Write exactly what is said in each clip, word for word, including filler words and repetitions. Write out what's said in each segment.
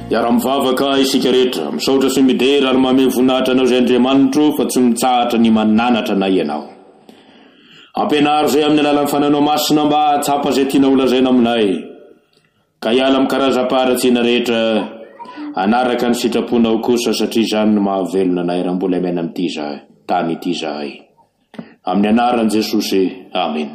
Yaram-vavaka isika rehetra misaotra sy midera ary manome voninahitra anao izay Andriamanitro fa tsy mitsahatra ny mananatra na ianao. Ampianaro izay amin'ny alalan'ny fananao masina mba hahatsapa izay tiana holazaina aminay. Ka hiala amin'ny karazam-paharatsiana rehetra anaraka ny sitraponao kosa satria izany no mahavelona anay raha mbola maina amin'ity izahay, tany ity izahay. Amin'ny anaran'i Jesosy, amen.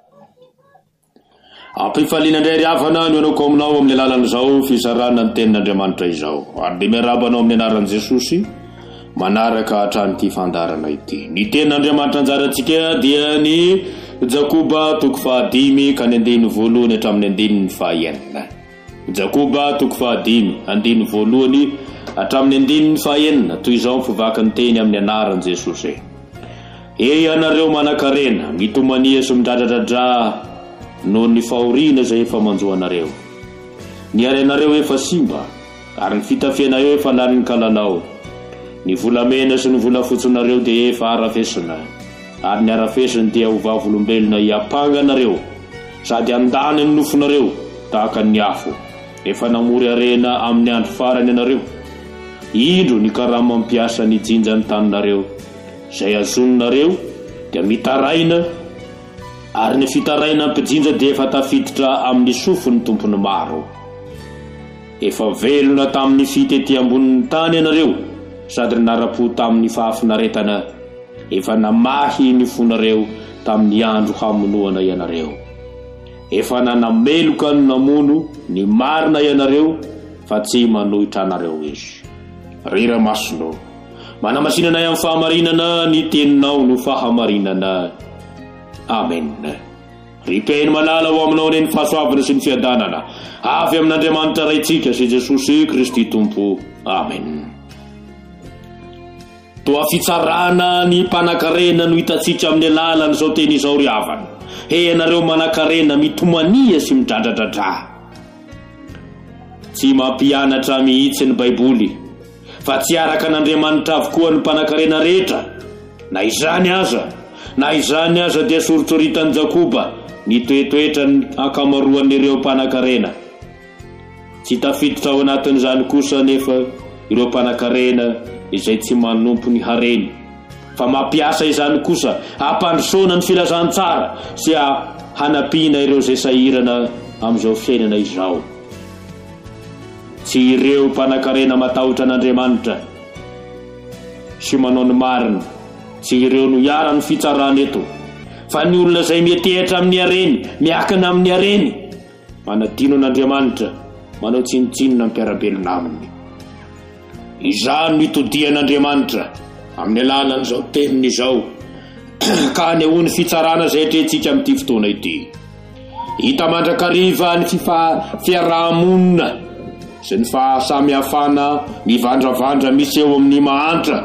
Ampifaliana indray ry havana no ianao ko aminao amin'ny alalan'izao fisarana ny tenin'Andriamanitra izao. Ary dia miarabanao amin'ny anaran'i Jesosy manaraka hatranyity fandarana ity. Ny tenin'Andriamanitra anjarantsika dia ny Jakoba toko fahadimy ka ny andiny voalohany hatramin'ny andiny fahaenina. Jakoba toko fahadimy andiny voalohany hatramin'ny andiny fahaenina. Toy izao mivavaka ny teny amin'ny anaran'i Jesosy. Ey anareo manan-karena, mitomania sy midradradradra noho ny fahoriana izay efa manjo anareo. Ny arenareo efa simba, ary ny fitafiana eo efa lany ny kalalao. Ny volamena sy ny volafotsonareo dia efa arafesina, ary ny arafesina dia ho vavolombelona hiapanga anareo, sady andany ny nofonareo tahaka ny afo. Efa namory arena amin'ny andro farany anareo. Indro ny karama mampiasa ny jinja ny taninareo, izay azoninareo dia mitaraina, ary ny fitaraina ampijinja dia efa tafiditra amin'ny sofiny tompony maro. Efa velona tamin'ny fitety ambonin'ny tany ianareo, sady nara-po tamin'ny fahafinaretana. Efa namahy ny fonareo tamin'ny andro hamonoana ianareo. Efa nanameloka ny namono ny marina ianareo, fa tsy manohitra anareo izy. Rira masonao, manamasinanay amin'ny fahamarinana ny teninao no fahamarinana. Amen. Ripeny malala ho aminao ny fahasoavana sy ny fiadanana avy amin'Andriamanitra raitsika sy Jesosy Kristy Tompo. Amen. Toa fitsarana ny mpanan-karena no hitantsika amin'ny alalan'izao teny izao ry havana. He ianareo manan-karena mitomania sy midradradradra. Tsy mampianatra mihitsy ny Baiboly, fa tsy araka an'Andriamanitra avokoa ny mpanan-karena rehetra. Na izany aza, na izany aza dia soritsoritany Jakoba ny toetoetra ny akamaroan'ireo mpanan-karena. Tsy tafiditra ao anatin'izany kosa nefa ireo mpanan-karena izay tsy manompo ny hareny, fa mampiasa izany kosa hampandrosoana ny filazantsara sy hanampiana ireo izay sahirana amin'izao fiainana izao. Tsy ireo mpanan-karena matahotra an'Andriamanitra sy manao ny marina, tsy ireo no hiara ny fitsarana eto, fa ny olona izay mietehatra amin'ny hareny, miakana amin'ny hareny, manadino an'Andriamanitra, manao tsinitsinina ny mpiarabelona aminy. Izany mitodian'Andriamanitra amin'ny alalan'izao teniny izao ka anehoany fitsarana izay hatrentsika amin'ity fotoana ity. Hita mandrakariva ny fiarahamonina sy ny fahasamihafana ny vandravandra misy eo amin'ny mahantra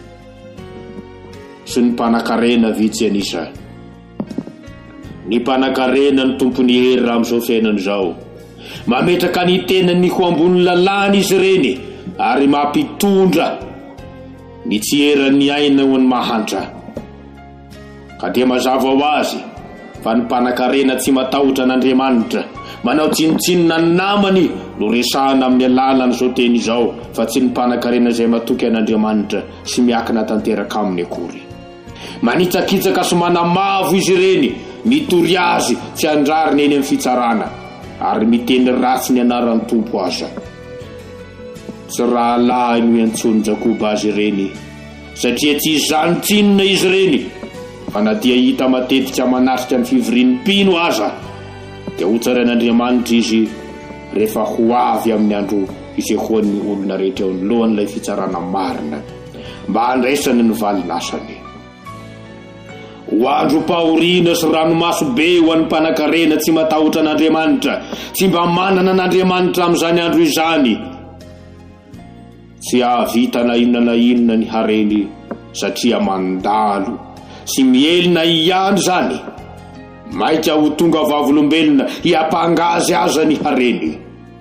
sy ny mpanan-karena vitsy anisa. Ny mpanan-karena ny tompony hery raha amin'izao fiainana izao. Mametraka ny tenany ho ambony lalàna izy ireny, ary mampitondra ny tsy eran'ny aina ho ny mahantra. Ka dia mazava ho azy fa ny mpanan-karena tsy matahotra an'Andriamanitra, manao tsinitsinina ny namany no resahana amin'ny alalan'izao teny izao, fa tsy ny mpanan-karena izay matoky an'Andriamanitra sy miakina tanteraka aminy akory. Manitsakitsaka sy manamavo izy ireny, mitory azy tsy andrariny eny amin'ny fitsarana, ary miteny ratsy ny anaran'ny tompo aza. Tsy raha lahy no iantsony Jakoba azy ireny, satria tsy zanotsinina izy ireny, fa na dia hita matetika manatrika ny fivorian'ny mpino aza, dia ho tsarain'Andriamanitra izy rehefa ho avy amin'ny andro isehoan'ny olona rehetra eo alohan'ilay fitsarana marina, mba handraisany ny valinasany. Ho andro pahoriana sy ranomaso be ho an'ny mpanan-karena tsy matahotra an'Andriamanitra, tsy mba manana an'Andriamanitra amin'izany andro izany. Tsy ahavita na inona na inona ny hareny, satria mandalo sy mielina ihany zany, maika ho tonga vavolombelona hiampangazy aza ny hareny.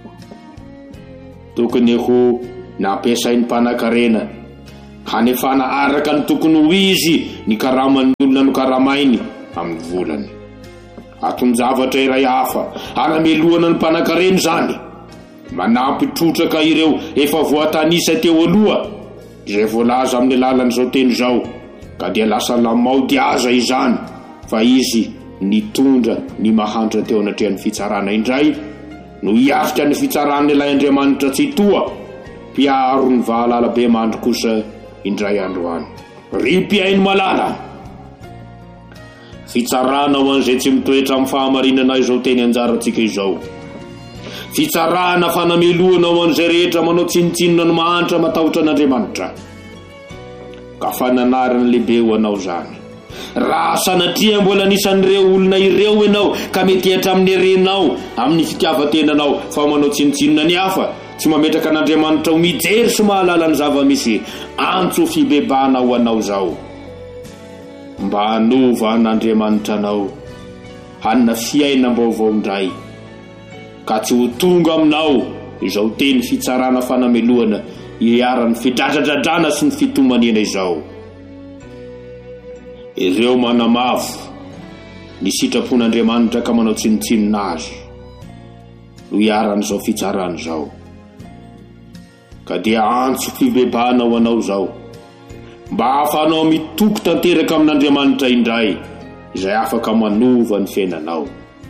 Tokony ho nampiasain'ny mpanan-karena hanefana araka ny tokony ho izy ny karaman'ny olona no karamainy amin'ny volany. Atony zavatra iray hafa hanamelohana ny mpanan-karena zany, manampy trotraka ireo efa voatanisa teo aloha izay voalaza amin'ny alalan'izao teny zao, ka dia lasa lamaody aza izany fa izy nitondra ny mahantra teo anatrehan'ny fitsarana indray no hiafika ny fitsarana ilay Andriamanitra tsy toa mpiaro ny vahalala be mandro kosa indray androany. Ry mpiaino malala, fitsarana ho an'izay tsy mitoetra amin'ny fahamarinana izao teny anjarantsika izao. Fitsarana fanameloana ho an'izay rehetra manao tsinitsinona ny mahantra matahotra an'Andriamanitra, ka fananarana lehibe ho anao zany. Raha sanatria mbola nisan'ireo olona ireo ianao ka mety hatramin'ny herenao amin'ny fitiavan-tenanao fa manao tsinitsinona ny hafa, tsy mametraka an'Andriamanitra ho mijery sy mahalala ny zava-misy, antso fibebana ho anao zao. Mba hanova an'Andriamanitra anao hanana fiainam-baovao indray, ka tsy ho tonga aminao izao teny fitsarana fanameloana hiaran'ny fidradradradrana sy ny fitomanena izao. Ireo manamavo ny sitrapon'Andriamanitra ka manao tsinitsinona azy no hiaran'izao fitsarana izao, ka dia antso fibebana ho anao zao mba hahafahanao mitoko tanteraka amin'Andriamanitra indray izay afaka manova ny fiainanao.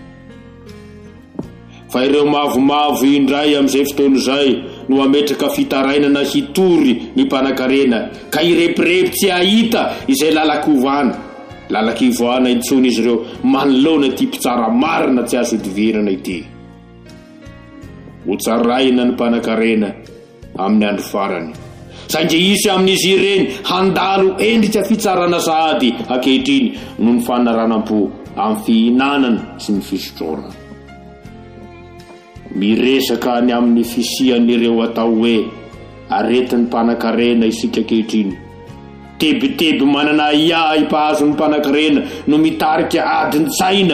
Fa ireo mavomavo indray amin'izay fotoana izay no ametraka fitarainana hitory ny mpanan-karena ka irepirepy tsy ahita izay lalakovana lalakivoana intsony izy ireo manoloana ity mpitsara marina tsy azo idivirana ity. Ho tsaraina ny mpanan-karena amin'ny andro farany, saingy isy amin'izy ireny handalo endrika fitsarana sahady ankehitriny noho ny fanaranam-po amin'ny fihinanana sy ny fisotroana. Miresaka any amin'ny fisian'ireo atao hoe aretin'ny mpanan-karena isika ankehitriny. Tebiteby manana ia ipahazo ny mpanan-karena no mitarika adiny tsaina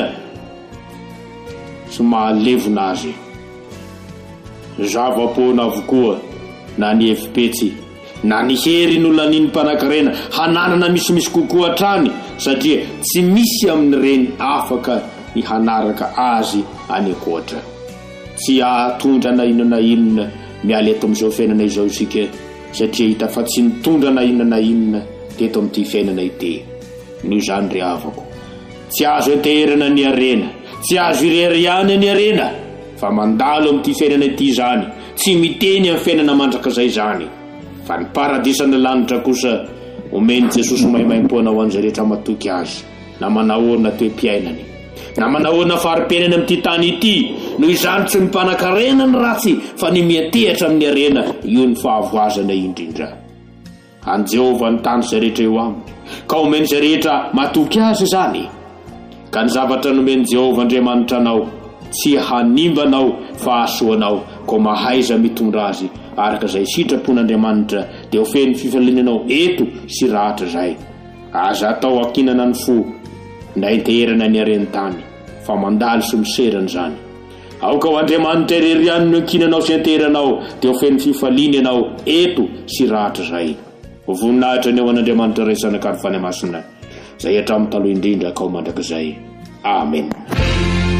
sy mahalevona azy. Zava-poana avokoa na ny efipetsy na ny hery no laniny mpanan-karena hananana misimisy kokoa hatrany, satria tsy misy amin'ny reny afaka ny hanaraka azy any ankoatra. Tsy ahatondra na inona na inona miala eto amin'izao fiainana izao isika, satria hita fa tsy nitondra na inona na inona teto amin'ity fiainana ity. Noho izany ry havako, tsy azo enterana ny arena, tsy azo irery ihany ny arena, fa mandalo amin'ity fiainana ity zany, tsy miteny amin'ny fiainana mandrakizay zany, fa ny paradisana lanitra kosa omeny Jesosy maimaim-poana ho an'izay rehetra matoky azy, na manahoana toe-piainany, na manahoana fari-piainana amin'ity tany ity. Noho izany tsy ny mpanan-karena ny ratsy, fa ny miantehatra amin'ny arena io ny fahavoazana indrindra. An Jehovah ny tany izay rehetra eo aminy, ka omeny izay rehetra matoky azy zany. Ka ny zavatra nomeny Jehovah Andriamanitra anao tsy hanimbanao fa asoanao, ko mahaiza mitondra azy araka izay sitrapon'Andriamanitra dia ho feny fifalinanao eto sy rahatra zay. Aza atao akinana ny fo na enterana ny areni-tany, fa mandalo sy miserana zany. Aoka ho Andriamanitra irery ihany no akinanao sy enteranao dia ho feny fifaliana ianao eto sy rahatra zay. Ho voninahitra ny eo an'Andriamanitra ray sanakary fany masina, zay hatramin'ny taloha indrindra ka ho mandrakizay. Amen.